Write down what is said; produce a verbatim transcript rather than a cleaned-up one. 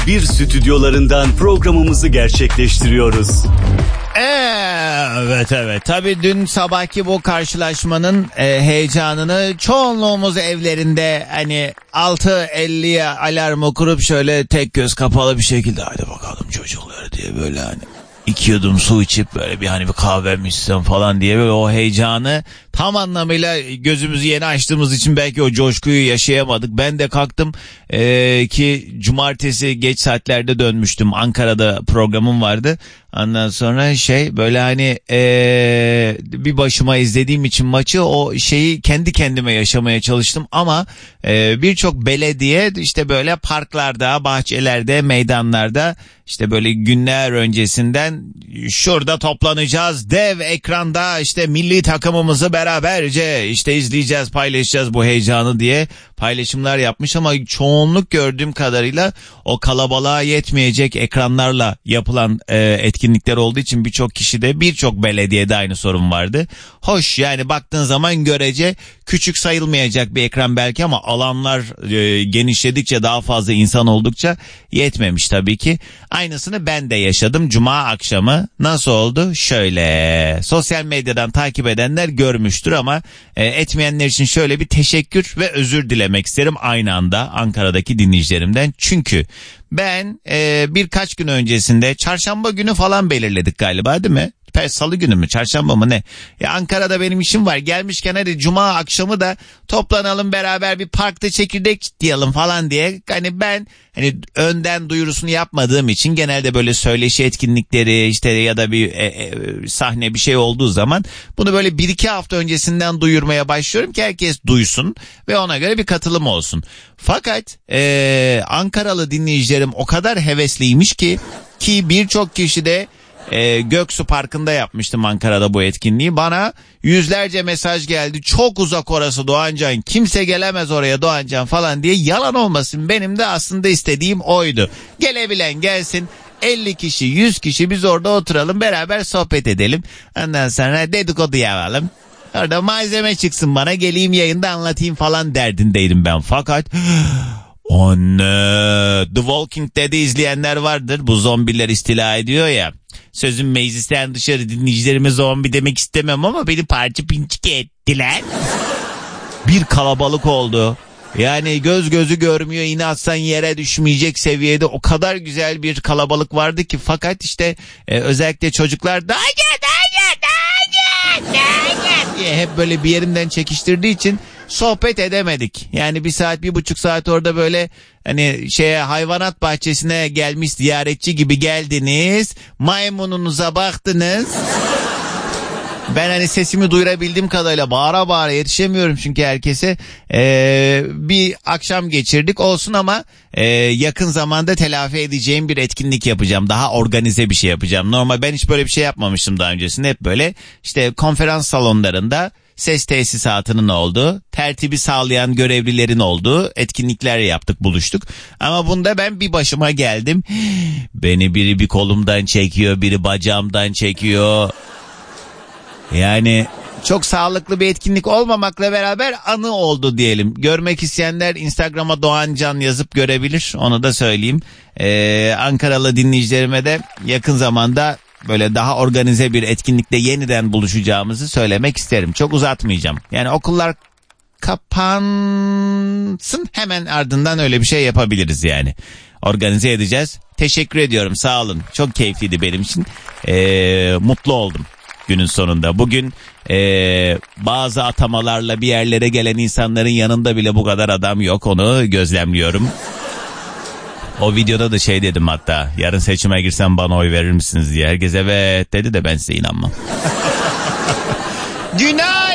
bir stüdyolarından programımızı gerçekleştiriyoruz. Evet evet tabii dün sabahki bu karşılaşmanın e, heyecanını çoğunluğumuz evlerinde hani altı elliye alarmı kurup şöyle tek göz kapalı bir şekilde hadi bakalım çocuklar diye böyle hani iki yudum su içip böyle bir hani bir kahve mi içsem falan diye böyle o heyecanı tam anlamıyla gözümüzü yeni açtığımız için belki o coşkuyu yaşayamadık. Ben de kalktım ee, ki cumartesi geç saatlerde dönmüştüm. Ankara'da programım vardı. Ondan sonra şey böyle hani ee, bir başıma izlediğim için maçı o şeyi kendi kendime yaşamaya çalıştım. Ama ee, birçok belediye işte böyle parklarda, bahçelerde, meydanlarda işte böyle günler öncesinden şurada toplanacağız dev ekranda işte milli takımımızı beraberce işte izleyeceğiz, paylaşacağız bu heyecanı diye paylaşımlar yapmış ama çoğunluk gördüğüm kadarıyla o kalabalığa yetmeyecek ekranlarla yapılan e, etkinlikler olduğu için birçok kişide, birçok belediyede aynı sorun vardı. Hoş yani baktığın zaman görece küçük sayılmayacak bir ekran belki ama alanlar e, genişledikçe daha fazla insan oldukça yetmemiş tabii ki. Aynısını ben de yaşadım cuma akşamı. Nasıl oldu? Şöyle sosyal medyadan takip edenler görmüştür ama e, etmeyenler için şöyle bir teşekkür ve özür dilemek isterim aynı anda Ankara'daki dinleyicilerimden. Çünkü ben e, birkaç gün öncesinde çarşamba günü falan belirledik galiba değil mi? Salı günü mü çarşamba mı ne? Ya Ankara'da benim işim var. Gelmişken hadi cuma akşamı da toplanalım beraber bir parkta çekirdek çitleyelim falan diye. Hani ben hani önden duyurusunu yapmadığım için genelde böyle söyleşi etkinlikleri işte ya da bir e, e, sahne bir şey olduğu zaman bunu böyle bir iki hafta öncesinden duyurmaya başlıyorum ki herkes duysun ve ona göre bir katılım olsun. Fakat e, Ankaralı dinleyicilerim o kadar hevesliymiş ki ki birçok kişi de Ee, Göksu Parkı'nda yapmıştım Ankara'da bu etkinliği. Bana yüzlerce mesaj geldi. Çok uzak orası Doğancan. Kimse gelemez oraya Doğancan falan diye. Yalan olmasın benim de aslında istediğim oydu. Gelebilen gelsin. elli kişi yüz kişi biz orada oturalım beraber sohbet edelim. Ondan sonra dedikodu yapalım. Orada malzeme çıksın bana geleyim yayında anlatayım falan derdindeydim ben. Fakat... Anne, The Walking Dead'i izleyenler vardır. Bu zombiler istila ediyor ya. Sözüm meclisten dışarı dinleyicilerime zombi demek istemem ama beni parça pinçik ettiler. Bir kalabalık oldu. Yani göz gözü görmüyor, iğne atsan yere düşmeyecek seviyede o kadar güzel bir kalabalık vardı ki. Fakat işte e, özellikle çocuklar daha gel daha gel daha gel daha gel diye hep böyle bir yerinden çekiştirdiği için sohbet edemedik. Yani bir saat bir buçuk saat orada böyle hani şeye hayvanat bahçesine gelmiş ziyaretçi gibi geldiniz. Maymununuza baktınız. Ben hani sesimi duyurabildiğim kadarıyla bağıra bağıra yetişemiyorum çünkü herkese. Ee, bir akşam geçirdik olsun ama e, yakın zamanda telafi edeceğim bir etkinlik yapacağım. Daha organize bir şey yapacağım. Normal ben hiç böyle bir şey yapmamıştım daha öncesinde. Hep böyle işte konferans salonlarında ses tesisatının olduğu, tertibi sağlayan görevlilerin olduğu etkinlikler yaptık, buluştuk. Ama bunda ben bir başıma geldim. Beni biri bir kolumdan çekiyor, biri bacağımdan çekiyor. Yani çok sağlıklı bir etkinlik olmamakla beraber anı oldu diyelim. Görmek isteyenler Instagram'a Doğancan yazıp görebilir. Onu da söyleyeyim. Ee, Ankaralı dinleyicilerime de yakın zamanda böyle daha organize bir etkinlikte yeniden buluşacağımızı söylemek isterim. Çok uzatmayacağım. Yani okullar kapansın hemen ardından öyle bir şey yapabiliriz yani. Organize edeceğiz. Teşekkür ediyorum, sağ olun. Çok keyifliydi benim için. Ee, mutlu oldum günün sonunda. Bugün ee, bazı atamalarla bir yerlere gelen insanların yanında bile bu kadar adam yok. Onu gözlemliyorum. O videoda da şey dedim hatta. Yarın seçime girsem bana oy verir misiniz diye. Herkes evet dedi de ben size inanmam. Günaydın.